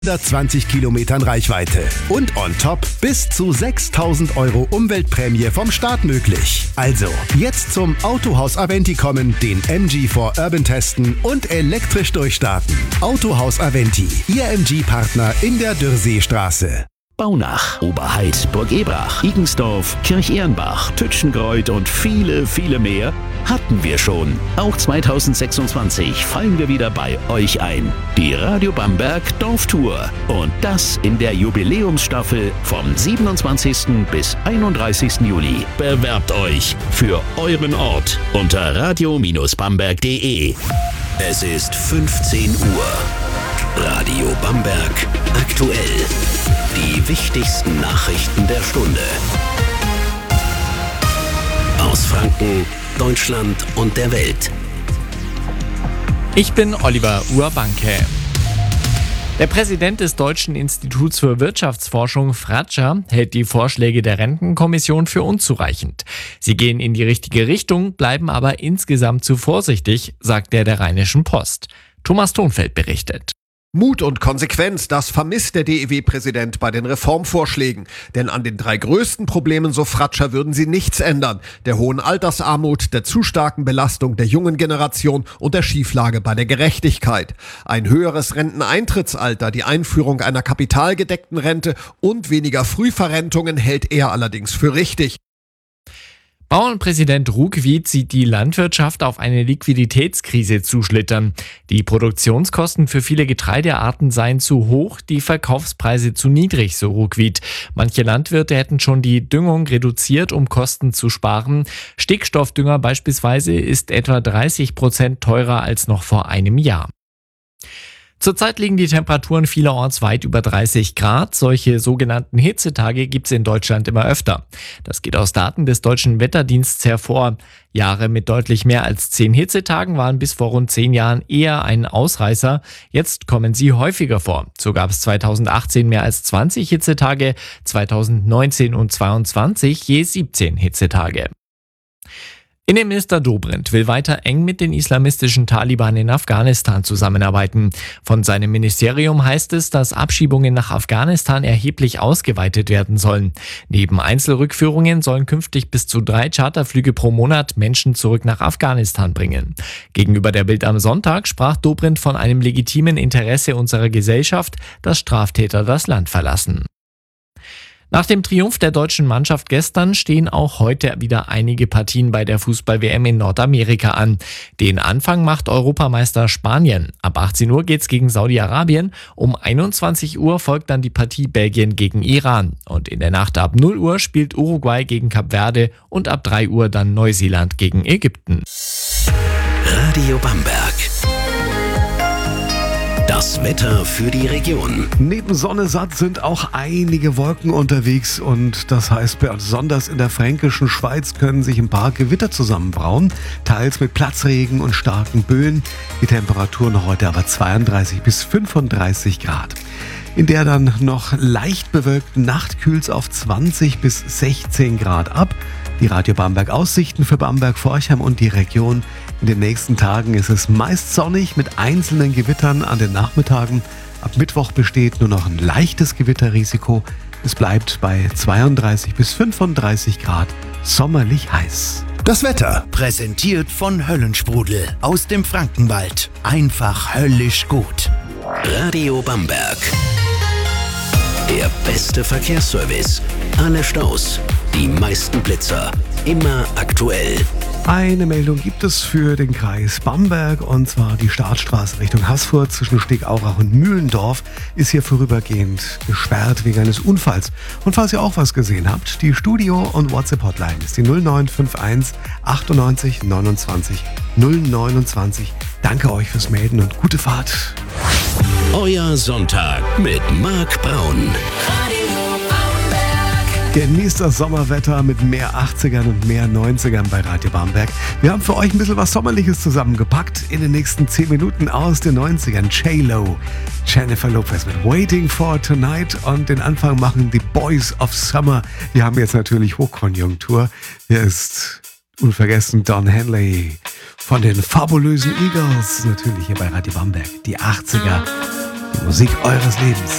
120 Kilometern Reichweite. Und on top bis zu 6.000 € Umweltprämie vom Staat möglich. Also, jetzt zum Autohaus Aventi kommen, den MG4 Urban testen und elektrisch durchstarten. Autohaus Aventi, Ihr MG-Partner in der Dürrseestraße. Baunach, Oberheid, Burg Ebrach, Igensdorf, Kirch-Ehrenbach, Tütschenkreuth und viele, viele mehr hatten wir schon. Auch 2026 fallen wir wieder bei euch ein. Die Radio Bamberg Dorftour. Und das in der Jubiläumsstaffel vom 27. bis 31. Juli. Bewerbt euch für euren Ort unter radio-bamberg.de. Es ist 15 Uhr. Radio Bamberg aktuell. Die wichtigsten Nachrichten der Stunde. Aus Franken, Deutschland und der Welt. Ich bin Oliver Urbanke. Der Präsident des Deutschen Instituts für Wirtschaftsforschung, Fratscher, hält die Vorschläge der Rentenkommission für unzureichend. Sie gehen in die richtige Richtung, bleiben aber insgesamt zu vorsichtig, sagt der Rheinischen Post. Thomas Thonfeld berichtet. Mut und Konsequenz, das vermisst der DEW-Präsident bei den Reformvorschlägen. Denn an den 3 größten Problemen, so Fratscher, würden sie nichts ändern. Der hohen Altersarmut, der zu starken Belastung der jungen Generation und der Schieflage bei der Gerechtigkeit. Ein höheres Renteneintrittsalter, die Einführung einer kapitalgedeckten Rente und weniger Frühverrentungen hält er allerdings für richtig. Bauernpräsident Ruckwied sieht die Landwirtschaft auf eine Liquiditätskrise zuschlittern. Die Produktionskosten für viele Getreidearten seien zu hoch, die Verkaufspreise zu niedrig, so Ruckwied. Manche Landwirte hätten schon die Düngung reduziert, um Kosten zu sparen. Stickstoffdünger beispielsweise ist etwa 30% teurer als noch vor einem Jahr. Zurzeit liegen die Temperaturen vielerorts weit über 30 Grad. Solche sogenannten Hitzetage gibt es in Deutschland immer öfter. Das geht aus Daten des Deutschen Wetterdienstes hervor. Jahre mit deutlich mehr als 10 Hitzetagen waren bis vor rund 10 Jahren eher ein Ausreißer. Jetzt kommen sie häufiger vor. So gab es 2018 mehr als 20 Hitzetage, 2019 und 2022 je 17 Hitzetage. Innenminister Dobrindt will weiter eng mit den islamistischen Taliban in Afghanistan zusammenarbeiten. Von seinem Ministerium heißt es, dass Abschiebungen nach Afghanistan erheblich ausgeweitet werden sollen. Neben Einzelrückführungen sollen künftig bis zu 3 Charterflüge pro Monat Menschen zurück nach Afghanistan bringen. Gegenüber der Bild am Sonntag sprach Dobrindt von einem legitimen Interesse unserer Gesellschaft, dass Straftäter das Land verlassen. Nach dem Triumph der deutschen Mannschaft gestern stehen auch heute wieder einige Partien bei der Fußball-WM in Nordamerika an. Den Anfang macht Europameister Spanien. Ab 18 Uhr geht's gegen Saudi-Arabien. Um 21 Uhr folgt dann die Partie Belgien gegen Iran. Und in der Nacht ab 0 Uhr spielt Uruguay gegen Kap Verde und ab 3 Uhr dann Neuseeland gegen Ägypten. Radio Bamberg. Das Wetter für die Region. Neben Sonne satt sind auch einige Wolken unterwegs und das heißt, besonders in der fränkischen Schweiz können sich ein paar Gewitter zusammenbrauen, teils mit Platzregen und starken Böen. Die Temperaturen heute aber 32 bis 35 Grad. In der dann noch leicht bewölkten Nacht kühlt's auf 20 bis 16 Grad ab. Die Radio Bamberg Aussichten für Bamberg, Forchheim und die Region. In den nächsten Tagen ist es meist sonnig mit einzelnen Gewittern an den Nachmittagen. Ab Mittwoch besteht nur noch ein leichtes Gewitterrisiko. Es bleibt bei 32 bis 35 Grad, sommerlich heiß. Das Wetter. Präsentiert von Höllensprudel aus dem Frankenwald. Einfach höllisch gut. Radio Bamberg. Der beste Verkehrsservice. Alle Staus, die meisten Blitzer. Immer aktuell. Eine Meldung gibt es für den Kreis Bamberg und zwar die Startstraße Richtung Haßfurt zwischen Stegaurach und Mühlendorf ist hier vorübergehend gesperrt wegen eines Unfalls. Und falls ihr auch was gesehen habt, die Studio- und WhatsApp-Hotline ist die 0951 98 29 029. Danke euch fürs Melden und gute Fahrt. Euer Sonntag mit Marc Braun. Genießt das Sommerwetter mit mehr 80ern und mehr 90ern bei Radio Bamberg. Wir haben für euch ein bisschen was Sommerliches zusammengepackt. In den nächsten 10 Minuten aus den 90ern. J-Lo, Jennifer Lopez mit Waiting for Tonight und den Anfang machen die Boys of Summer. Wir haben jetzt natürlich Hochkonjunktur. Hier ist unvergessen Don Henley von den fabulösen Eagles. Natürlich hier bei Radio Bamberg. Die 80er. Musik eures Lebens.